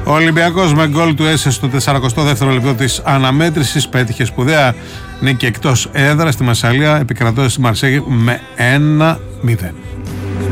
Ο Ολυμπιακός με γκολ του Έσε στο 42ο λεπτό της αναμέτρησης πέτυχε σπουδαία νίκη εκτός έδρας στη Μασσαλία, επικρατώντας τη Μαρσέγη με 1-0.